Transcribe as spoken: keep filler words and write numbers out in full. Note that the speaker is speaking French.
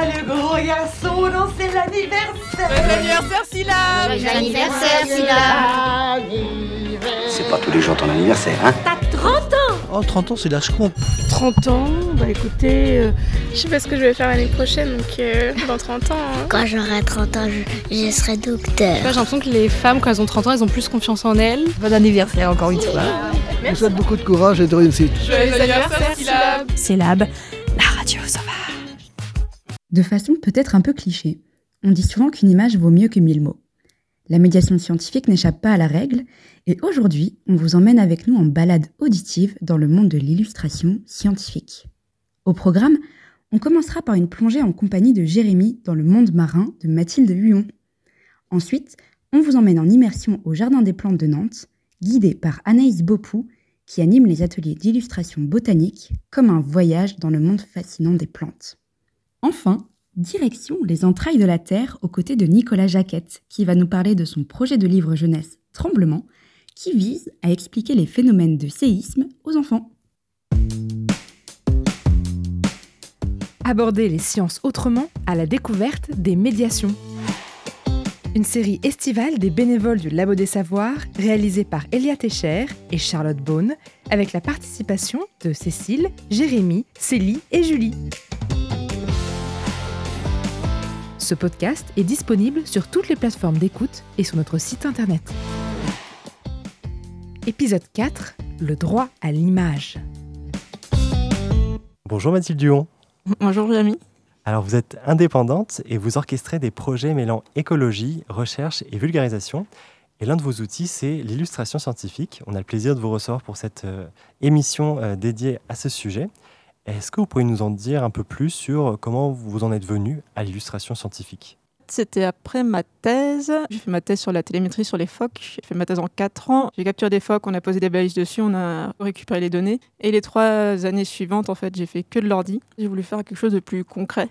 le gros garçon, non, c'est l'anniversaire. Joyeux anniversaire, Syllab. Joyeux anniversaire, Syllab. C'est pas tous les jours ton anniversaire, hein? T'as trente ans. Oh, trente ans, c'est l'âge con. trente ans, bah écoutez, euh, je sais pas ce que je vais faire l'année prochaine, donc euh, dans trente ans... Hein. Quand j'aurai trente ans, je, je serai docteur. J'ai l'impression que les femmes, quand elles ont trente ans, elles ont plus confiance en elles. Bon anniversaire encore une fois. Je vous souhaite beaucoup de courage et de réussite. Joyeux anniversaire, Syllab. Syllab, la radio sauvage. De façon peut-être un peu cliché, on dit souvent qu'une image vaut mieux que mille mots. La médiation scientifique n'échappe pas à la règle, et aujourd'hui, on vous emmène avec nous en balade auditive dans le monde de l'illustration scientifique. Au programme, on commencera par une plongée en compagnie de Jérémy dans le monde marin de Mathilde Huon. Ensuite, on vous emmène en immersion au Jardin des Plantes de Nantes, guidé par Anaïs Beaupoux, qui anime les ateliers d'illustration botanique comme un voyage dans le monde fascinant des plantes. Enfin, direction les entrailles de la Terre aux côtés de Nicolas Jacquette, qui va nous parler de son projet de livre jeunesse Tremblement, qui vise à expliquer les phénomènes de séisme aux enfants. Aborder les sciences autrement à la découverte des médiations. Une série estivale des bénévoles du Labo des Savoirs, réalisée par Elia Techer et Charlotte Beaune, avec la participation de Cécile, Jérémy, Célie et Julie. Ce podcast est disponible sur toutes les plateformes d'écoute et sur notre site internet. Épisode quatre, le droit à l'image. Bonjour Mathilde Huon. Bonjour Jérémy. Alors vous êtes indépendante et vous orchestrez des projets mêlant écologie, recherche et vulgarisation. Et l'un de vos outils, c'est l'illustration scientifique. On a le plaisir de vous recevoir pour cette euh, émission euh, dédiée à ce sujet. Est-ce que vous pourriez nous en dire un peu plus sur comment vous en êtes venu à l'illustration scientifique ? C'était après ma thèse. J'ai fait ma thèse sur la télémétrie sur les phoques. J'ai fait ma thèse en quatre ans. J'ai capturé des phoques, on a posé des balises dessus, on a récupéré les données. Et les trois années suivantes, en fait, j'ai fait que de l'ordi. J'ai voulu faire quelque chose de plus concret.